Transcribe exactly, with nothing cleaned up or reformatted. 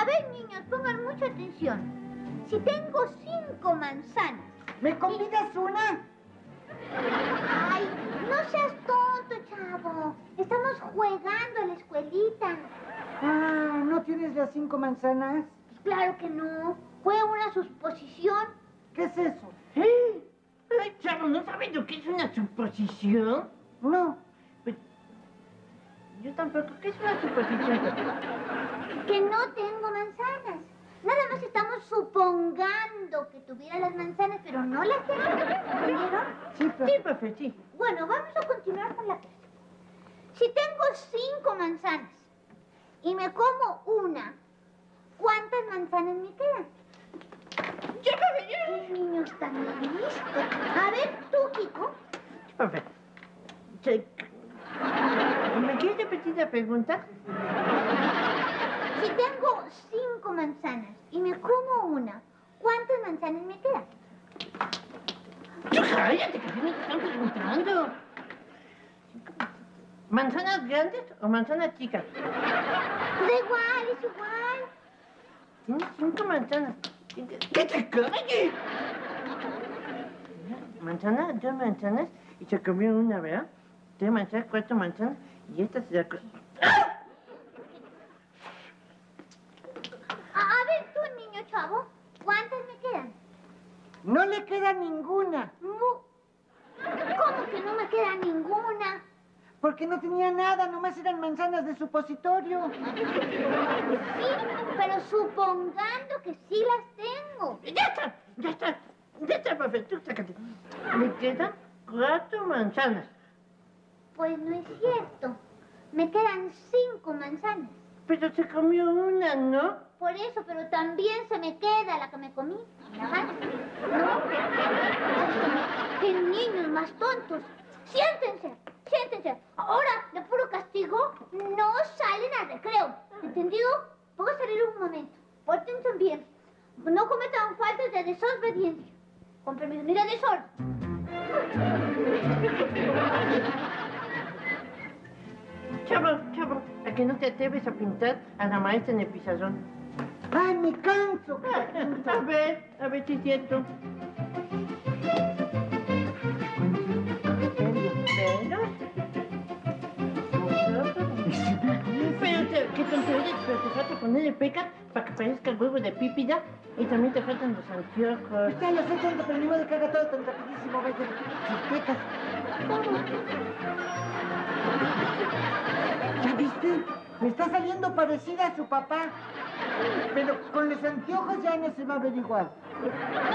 A ver, niños, pongan mucha atención. Si tengo cinco manzanas... ¿Me convidas una? Ay, no seas tonto, chavo. Estamos jugando en la escuelita. Ah, ¿no tienes las cinco manzanas? Pues claro que no. Fue una suposición. ¿Qué es eso? ¿Eh? Ay, chavo, ¿no sabes lo que es una suposición? No. Pues, yo tampoco. ¿Qué es una suposición? Que no tengo manzanas. Nada más estamos supongando que tuviera las manzanas, pero no las tengo. ¿Entendieron? Sí, profe. Sí, profe, sí. Bueno, vamos a continuar con la clase. Si tengo cinco manzanas y me como una, ¿cuántas manzanas me quedan? ¡Ya, profe, ya! ¡Qué niños tan listos! A ver, tú, Kiko. Profe, che- ¿me quieres repetir la pregunta? Si tengo cinco manzanas y me como una, ¿cuántas manzanas me quedan? ¡Tú cállate, que no te están preguntando! ¿Manzanas grandes o manzanas chicas? Da igual, es igual. Tienes cinco manzanas. ¡Que te calles! Manzanas, dos manzanas, y se comió una, ¿verdad? Tres manzanas, cuatro manzanas, y esta se la... co- ¡Ah! A, a ver, tú, niño chavo, ¿cuántas me quedan? No le queda ninguna, Mu- ¿Cómo que no me queda ninguna? porque no tenía nada, nomás eran manzanas de supositorio. Sí, pero supongando que sí las tengo. ¡Ya está! ¡Ya está! ¡Ya está, profe! Tú sácate. Me quedan cuatro manzanas. Pues no es cierto. Me quedan cinco manzanas. Pero se comió una, ¿no? Por eso, pero también se me queda la que me comí. ¿La gana? ¿No? ¡Qué niños más tontos! ¡Siéntense! ¡Siéntense! Ahora, de puro castigo, no salen al recreo. ¿Entendido? Voy a salir un momento. Pórtense bien. No cometan faltas de desobediencia. Con permiso, mira de sol. Chavo, chavo, ¿a que no te atreves a pintar a la maestra en el pizarrón? ¡Ay, me canso! A ver, a ver si es cierto. ¿Velos? Pero, te- ¿qué tonto eres? Pero te falta ponerle peca para que parezca el huevo de pípida y también te faltan los anteojos. Ya lo sé, tonto, pero ni modo que haga todo tan rapidísimo, vete. Sus pecas. ¿Ya viste? Me está saliendo parecida a su papá. Pero con los anteojos ya no se va a ver igual.